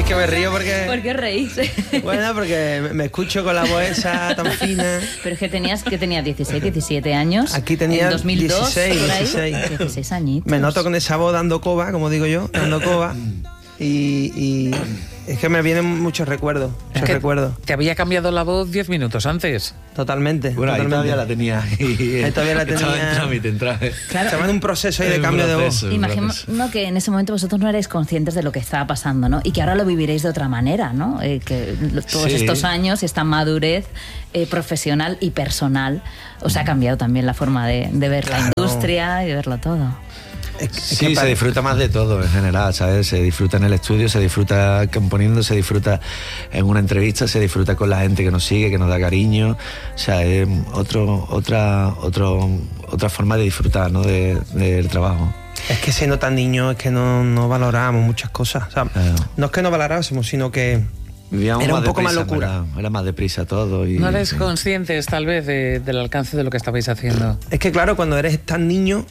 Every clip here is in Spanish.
Es que me río porque... ¿Por qué reís? Bueno, porque me escucho con la voz esa tan fina. Pero es que tenías 16, 17 años. Aquí tenía en 2002, 16, por ahí, 16. 16 añitos. Me noto con esa voz dando coba, como digo yo, dando coba. Y es que me vienen muchos recuerdos, Te había cambiado la voz 10 minutos antes. Totalmente. Bueno, totalmente. ahí todavía la tenía. Ahí todavía la tenía. Estaba en trámite. Claro. Estaba en un proceso ahí de cambio de voz. Imagino que en ese momento vosotros no erais conscientes de lo que estaba pasando, ¿no? Y que ahora lo viviréis de otra manera, ¿no? Que todos estos años, esta madurez profesional y personal, os ha cambiado también la forma de ver la industria y de verlo todo. Sí, se disfruta más de todo en general, ¿sabes? Se disfruta en el estudio, se disfruta componiendo, se disfruta en una entrevista, se disfruta con la gente que nos sigue, que nos da cariño. O sea, es otra forma de disfrutar, ¿no? del trabajo. Es que siendo tan niño es que no valorábamos muchas cosas. O sea, no es que no valorásemos, sino que vivíamos era un poco más locura. Era más deprisa todo. Y, no eres conscientes, tal vez, del alcance de lo que estabais haciendo. Es que, claro, cuando eres tan niño...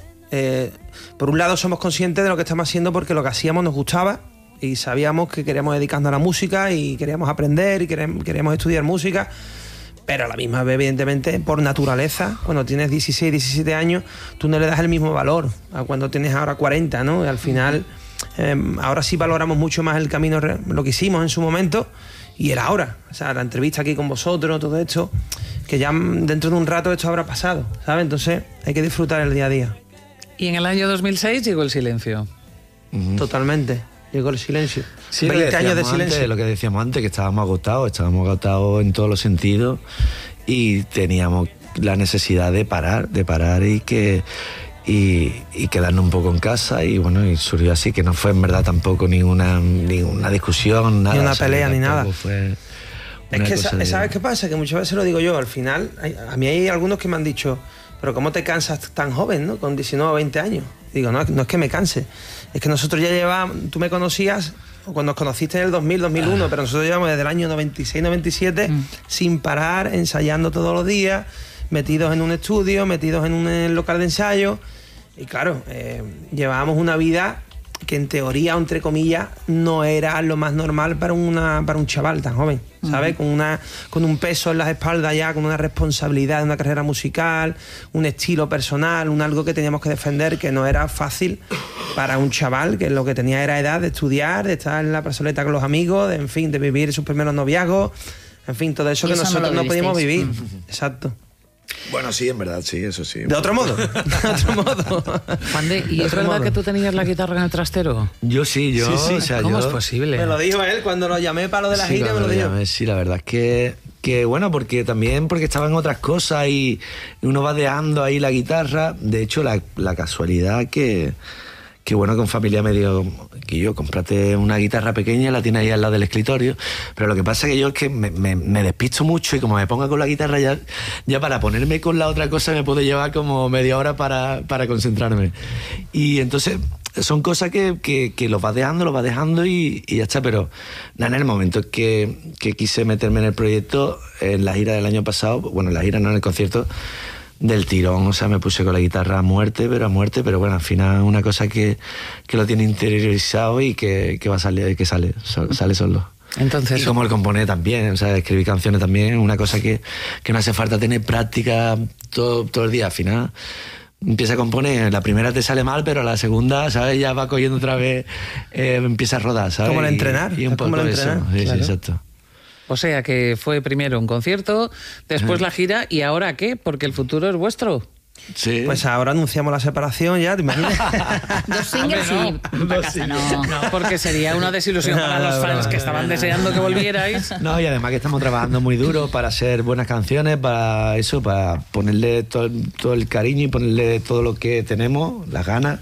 por un lado somos conscientes de lo que estamos haciendo porque lo que hacíamos nos gustaba y sabíamos que queríamos dedicarnos a la música y queríamos aprender y queríamos estudiar música, pero a la misma vez, evidentemente, por naturaleza, cuando tienes 16, 17 años, tú no le das el mismo valor a cuando tienes ahora 40, ¿no? Y al final, ahora sí valoramos mucho más el camino, lo que hicimos en su momento, y era ahora. O sea, la entrevista aquí con vosotros, todo esto, que ya dentro de un rato esto habrá pasado, ¿sabes? Entonces hay que disfrutar el día a día. Y en el año 2006 llegó el silencio. Totalmente, llegó el silencio. Sí, 20 años de silencio. Antes, lo que decíamos antes, que estábamos agotados en todos los sentidos y teníamos la necesidad de parar y quedarnos un poco en casa, y bueno, y surgió así, que no fue en verdad tampoco ninguna discusión, nada. Ni una pelea, ni nada. Es que, ¿sabes qué pasa? Que muchas veces lo digo yo, al final, a mí hay algunos que me han dicho, pero ¿cómo te cansas tan joven, ¿no? Con 19 o 20 años. Digo, no es que me canse, es que nosotros ya llevamos, tú me conocías cuando nos conociste en el 2000, 2001, pero nosotros llevamos desde el año 96, 97 sin parar, ensayando todos los días, metidos en un estudio, metidos en un local de ensayo, y claro, llevábamos una vida que en teoría, o entre comillas, no era lo más normal para un chaval tan joven, ¿sabes? Con un peso en las espaldas ya, con una responsabilidad de una carrera musical, un estilo personal, algo que teníamos que defender, que no era fácil para un chaval que lo que tenía era edad de estudiar, de estar en la plazoleta con los amigos, de vivir sus primeros noviazgos, en fin, todo eso que nosotros no podíamos vivir. Exacto. Bueno, sí, en verdad, sí, eso sí. De otro modo. Juan de, ¿y es verdad que tú tenías la guitarra en el trastero? Yo sí. O sea, ¿Cómo es posible? Me lo dijo él cuando lo llamé para lo de la gira, me lo dijo. Sí, la verdad es que bueno, porque estaba en otras cosas y uno va dejando ahí la guitarra. De hecho, la casualidad que bueno, con familia me dio que yo cómprate una guitarra pequeña, la tiene ahí al lado del escritorio, pero lo que pasa es que yo es que me despisto mucho, y como me ponga con la guitarra ya para ponerme con la otra cosa me puedo llevar como media hora para concentrarme, y entonces son cosas que los vas dejando y ya está. Pero nada, en el momento que quise meterme en el proyecto, en la gira del año pasado, bueno, en la gira no, en el concierto, del tirón, o sea, me puse con la guitarra a muerte, pero bueno, al final una cosa que lo tiene interiorizado y que va a salir, que sale solo. Entonces, y como el componer también, o sea, escribir canciones también, una cosa que no hace falta tener práctica todo el día. Al final empieza a componer, la primera te sale mal, pero la segunda, ¿sabes? Ya va cogiendo otra vez, empieza a rodar, ¿sabes? Como el entrenar. Y un poco eso. Sí, claro. Sí, exacto. O sea que fue primero un concierto, después la gira, ¿y ahora qué? Porque el futuro es vuestro. Sí. Pues ahora anunciamos la separación ya, ¿te imaginas? 2 singles y para casa, no, porque sería una desilusión para los fans que estaban deseando que volvierais. No, y además que estamos trabajando muy duro para hacer buenas canciones, para ponerle todo el cariño y ponerle todo lo que tenemos, las ganas.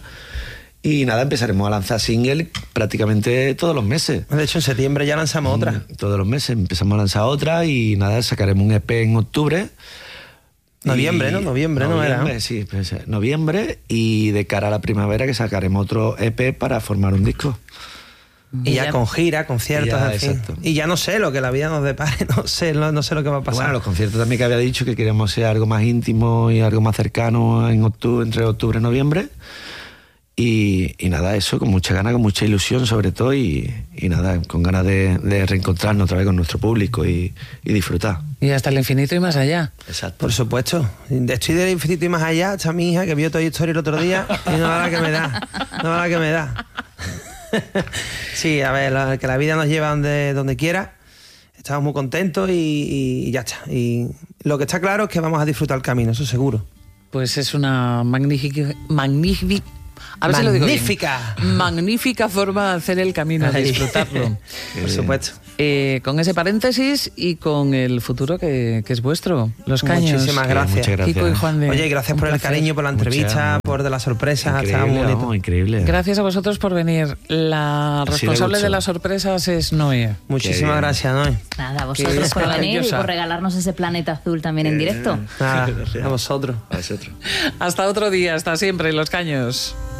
Y nada, empezaremos a lanzar single prácticamente todos los meses. De hecho, en septiembre ya lanzamos otra. Todos los meses empezamos a lanzar otra, y nada, sacaremos un EP en octubre. Noviembre, ¿no? Noviembre, ¿no era? ¿No? Sí, noviembre, y de cara a la primavera que sacaremos otro EP para formar un disco. Y ya con gira, conciertos, ya, en fin. exacto. Y ya no sé lo que la vida nos depare, no sé lo que va a pasar. Bueno, los conciertos también, que había dicho que queremos ser algo más íntimo y algo más cercano entre octubre y noviembre. Y nada, eso, con mucha ganas, con mucha ilusión sobre todo y nada, con ganas de reencontrarnos otra vez con nuestro público y disfrutar. Y hasta el infinito y más allá. Exacto. Por supuesto. Estoy del infinito y más allá. Está mi hija que vio Toy Story el otro día y no va la que me da. No va la que me da. Sí, a ver, que la vida nos lleva donde quiera. Estamos muy contentos y ya está. Y lo que está claro es que vamos a disfrutar el camino, eso seguro. Pues es una magnífica a ver si lo digo bien. Magnífica forma de hacer el camino, de disfrutarlo. Por supuesto. Con ese paréntesis y con el futuro que es vuestro, Los Caños. Muchísimas gracias. Muchas gracias. Kiko y Juan de. Oye, gracias por el cariño, por la entrevista, por de las sorpresas. Estaba muy bonito. Vamos, increíble. Gracias a vosotros por venir. La responsable de las sorpresas es Noé. Muchísimas gracias, Noé. Nada, a vosotros por venir y por regalarnos ese planeta azul también en directo. Nada, a vosotros. A vosotros. Hasta otro día, hasta siempre, Los Caños.